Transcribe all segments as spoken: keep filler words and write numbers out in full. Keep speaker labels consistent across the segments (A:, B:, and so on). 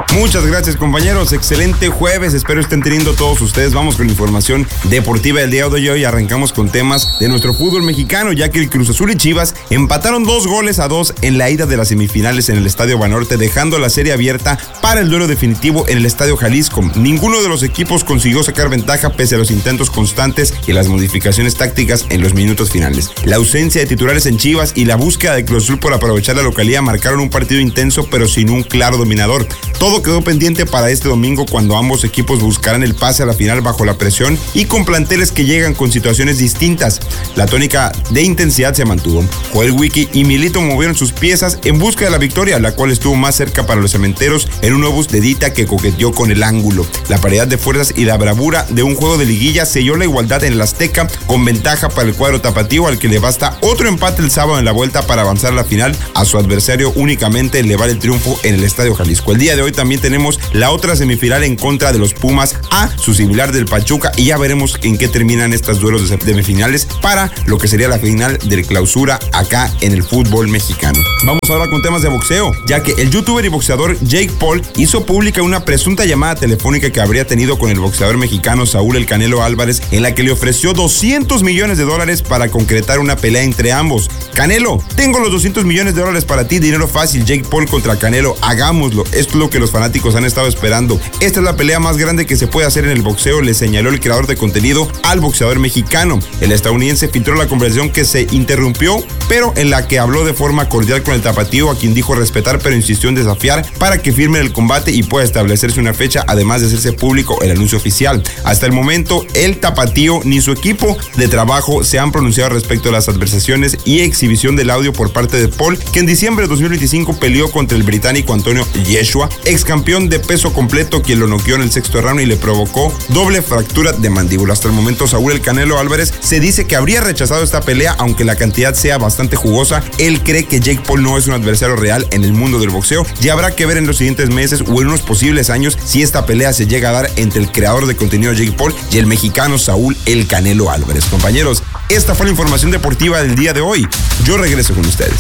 A: Muchas gracias, compañeros. Excelente jueves. Espero estén teniendo todos ustedes. Vamos con la información deportiva del día de hoy. Arrancamos con temas de nuestro fútbol mexicano, ya que el Cruz Azul y Chivas empataron dos goles a dos en la ida de las semifinales en el Estadio Banorte, dejando la serie abierta para el duelo definitivo en el Estadio Jalisco. Ninguno de los equipos consiguió sacar ventaja pese a los intentos constantes y las modificaciones tácticas en los minutos finales. La ausencia de titulares en Chivas y la búsqueda de Cruz Azul por aprovechar la localía marcaron un partido intenso pero sin un claro dominador. Todo quedó pendiente para este domingo, cuando ambos equipos buscarán el pase a la final bajo la presión y con planteles que llegan con situaciones distintas. La tónica de intensidad se mantuvo. Joel Wiki y Milito movieron sus piezas en busca de la victoria, la cual estuvo más cerca para los cementeros en un obús de Dita que coqueteó con el ángulo. La paridad de fuerzas y la bravura de un juego de liguilla selló la igualdad en el Azteca, con ventaja para el cuadro tapatío, al que le basta otro empate el sábado en la vuelta para avanzar a la final. A su adversario únicamente elevar el triunfo en el Estadio Jalisco. El día de hoy también tenemos la otra semifinal en contra de los Pumas a su similar del Pachuca, y ya veremos en qué terminan estos duelos de semifinales para lo que sería la final del Clausura acá en el fútbol mexicano. Vamos ahora con temas de boxeo, ya que el youtuber y boxeador Jake Paul hizo pública una presunta llamada telefónica que habría tenido con el boxeador mexicano Saúl El Canelo Álvarez, en la que le ofreció doscientos millones de dólares para concretar una pelea entre ambos. Canelo, tengo los doscientos millones de dólares para ti, dinero fácil. Jake Paul contra Canelo, hagámoslo. Esto es lo que los fanáticos han estado esperando. Esta es la pelea más grande que se puede hacer en el boxeo, le señaló el creador de contenido al boxeador mexicano. El estadounidense filtró la conversación que se interrumpió, pero en la que habló de forma cordial con el tapatío, a quien dijo respetar, pero insistió en desafiar para que firmen el combate y pueda establecerse una fecha, además de hacerse público el anuncio oficial. Hasta el momento, el tapatío ni su equipo de trabajo se han pronunciado respecto a las adversaciones y exhibición del audio por parte de Paul, que en diciembre de dos mil veinticinco peleó contra el británico Antonio Joshua, ex campeón de peso completo, quien lo noqueó en el sexto round y le provocó doble fractura de mandíbula. Hasta el momento, Saúl El Canelo Álvarez se dice que habría rechazado esta pelea, aunque la cantidad sea bastante jugosa. Él cree que Jake Paul no es un adversario real en el mundo del boxeo, y habrá que ver en los siguientes meses o en unos posibles años si esta pelea se llega a dar entre el creador de contenido Jake Paul y el mexicano Saúl El Canelo Álvarez. Compañeros, esta fue la información deportiva del día de hoy. Yo regreso con ustedes.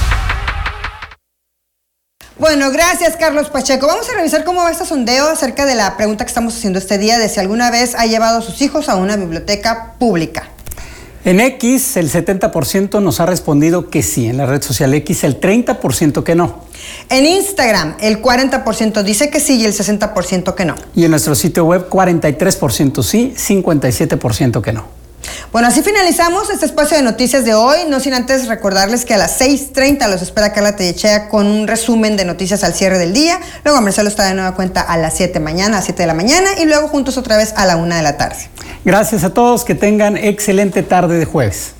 B: Bueno, gracias, Carlos Pacheco. Vamos a revisar cómo va este sondeo acerca de la pregunta que estamos haciendo este día, de si alguna vez ha llevado a sus hijos a una biblioteca pública.
C: En X, el setenta por ciento nos ha respondido que sí. En la red social X, el treinta por ciento que no.
B: En Instagram, el cuarenta por ciento dice que sí y el sesenta por ciento que no.
C: Y en nuestro sitio web, cuarenta y tres por ciento sí, cincuenta y siete por ciento que no.
B: Bueno, así finalizamos este espacio de noticias de hoy, no sin antes recordarles que a las seis treinta los espera Carla Tellechea con un resumen de noticias al cierre del día. Luego Marcelo está de nueva cuenta a las siete mañana, a siete de la mañana, y luego juntos otra vez a la una de la tarde.
C: Gracias a todos, que tengan excelente tarde de jueves.